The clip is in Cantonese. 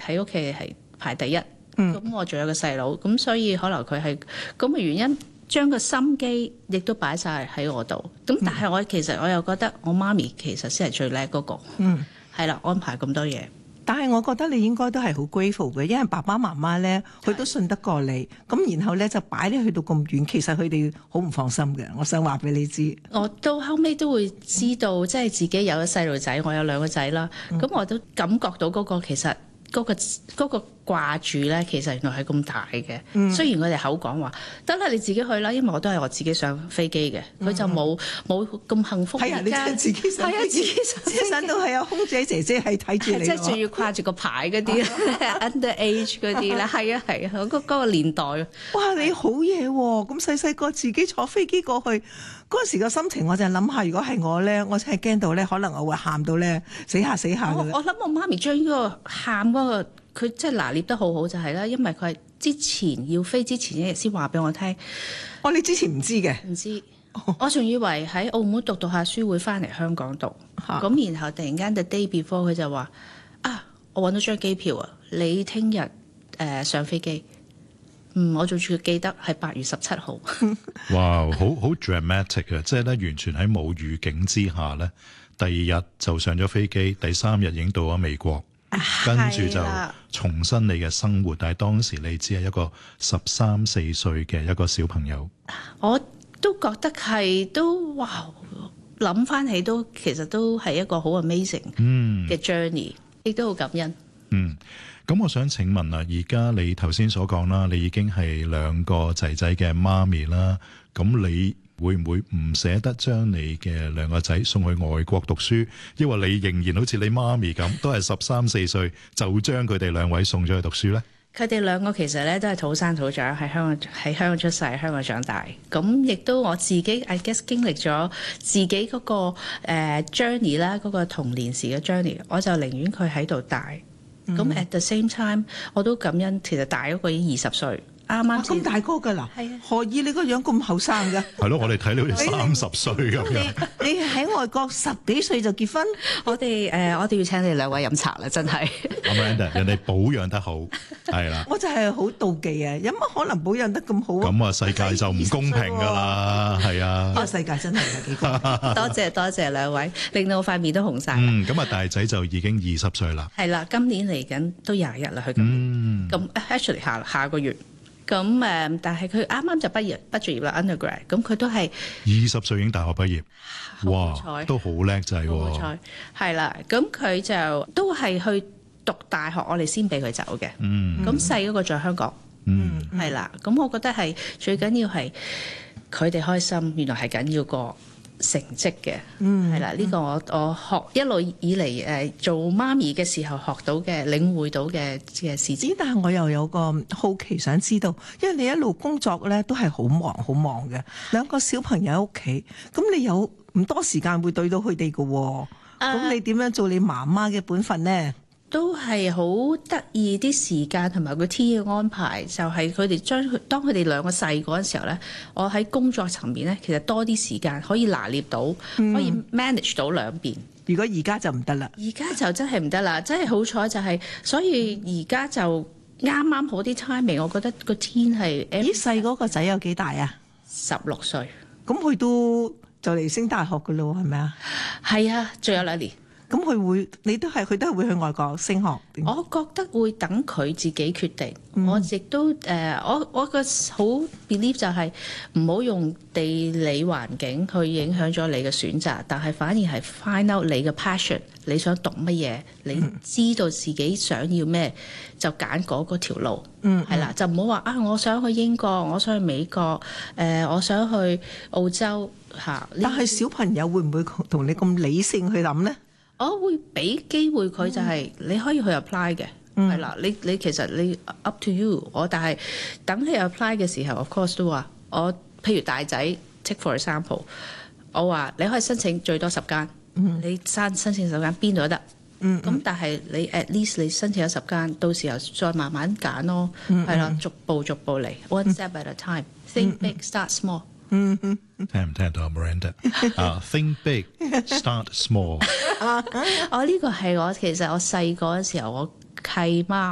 喺屋企係排第一。咁我仲有個細佬，咁所以可能佢係咁嘅原因，將個心機亦都擺晒喺我度。咁但係其實我又覺得我媽咪其實先係最叻嗰個。係啦，安排咁多嘢。 但係我覺得你應該都係好 grateful 嘅，因為爸爸媽媽咧，佢都信得過你，咁然後咧就擺你去到咁遠，其實佢哋好唔放心嘅。我想話俾你知， 我到後尾都會知道，即係自己有咗細路仔，我有兩個仔啦，咁我都感覺到嗰個其實嗰個掛住咧，其實原來係咁大嘅。雖然佢哋口講話得啦，你自己去啦，因為我都係我自己上飛機嘅，佢就冇咁幸福。 係啊，你真係自己上飛機，自己上到係有空姐姐姐係睇住你， 即係仲要掛住個牌嗰啲 underage 嗰啲咧，係啊，嗰個年代。 哇，你好嘢喎！咁細個自己坐飛機過去，嗰陣時個心情我就諗下，如果係我咧，我真係驚到咧，可能我會喊到咧死下㗎啦。 我諗我媽咪將呢個喊嗰個。佢即係拿捏得好好就係啦，因為佢係之前要飛之前一日先話俾我聽。 你之前唔知嘅？唔知，我仲以為喺澳門讀下書會翻嚟香港讀，咁然後突然間 the day before 佢就話我揾到張機票啊，你聽日上飛機。我仲記得係8月17號。 哇，好 dramatic 嘅，即係咧完全喺冇預警之下咧，第二日就上咗飛機，第3日已經到咗美國。跟住就重新你嘅生活，但係當時你只係一個13、14歲嘅一個小朋友。 我都覺得係都諗翻起都其實都係一個好 amazing 嘅 journey，亦都好感恩。 咁我想請問啊，而家你頭先所講啦，你已經係2個仔仔嘅媽咪啦，咁你會唔會唔捨得將你嘅2個仔送去外國讀書？因為你仍然好似你媽咪咁，都係13、14歲就將佢哋2位送咗去讀書呢？ 佢哋2個其實咧都係土生土長，喺香港出世，香港長大。咁亦都我自己 I guess 經歷咗自己嗰個journey 啦，嗰個童年時嘅 journey， 我就寧願佢喺度大。咁 at the same time， 我都感恩，其實大嗰個已經20歲。啱咁大個㗎啦，何以你個樣咁後生嘅？ 係咯，我哋睇你好似30歲咁樣。 你喺外國10幾歲就結婚？ 我哋要請你2位飲茶啦，真係。 Amanda，人哋保養得好，係啦。 我就係好妒忌啊！有乜可能保養得咁好啊？ 咁世界就唔公平㗎啦，係啊。 呢個世界真係有幾公平。 多謝2位，令到我塊面都紅晒。 咁大仔就已經20歲啦。 係啦，今年嚟緊都21啦，佢今年。咁 actually 下個月。咁但係佢啱啱就畢業啦 undergrad， 咁佢都係 20歲已經大學畢業，哇，都好叻仔喎。 好彩，係啦，咁佢就都係去讀大學，我哋先俾佢走嘅。咁細嗰個在香港，係啦。咁我覺得係最緊要係佢哋開心，原來係緊要過成績嘅，係啦，呢個我學一路以嚟做媽咪嘅時候學到嘅、領會到嘅事情。 但係我又有個好奇想知道，因為你一路工作咧都係好忙嘅，2個小朋友喺屋企，咁你有唔多時間會對到佢哋嘅喎，咁你點樣做你媽媽嘅本分呢？ 都係好得意啲時間同埋個 team 嘅安排，就係佢哋當佢哋2個細嗰陣時候咧，我喺工作層面咧，其實多啲時間可以拿捏到，可以 manage 到兩邊。 如果而家就唔得啦， 而家就真係唔得啦，真係好彩就係，所以而家就啱啱好啲 timing，我覺得個天係。 咦，細嗰個仔有幾大啊 ？16歲。 咁佢都就嚟升大學㗎咯，係咪啊？ 係啊，仲有2年。 咁佢都係會去外國升學？ 我覺得會等佢自己決定。我亦都我個好 believe 就係唔好用地理環境去影響咗你嘅選擇，但係反而係 find out 你嘅 passion， 你想讀乜嘢，你知道自己想要咩，就揀嗰條路。係啦，就唔好話我想去英國，我想去美國，我想去澳洲嚇。 但係小朋友會唔會同你咁理性去諗呢？ 我會俾機會佢，就係你可以去 apply 嘅，係啦。你其實你 up to you。但係等你 apply 嘅時候 ，of course 都話我譬如大仔 take for example， 我話你可以申請最多10間，你申請10間邊度都得。咁但係你 at least 你申請咗10間，到時候再慢慢揀咯，係啦，逐步嚟 ，one step at a time，think big, start small。 聽唔聽到 Miranda？Think big, start small。 呢個係其實我細個嘅時候，我契媽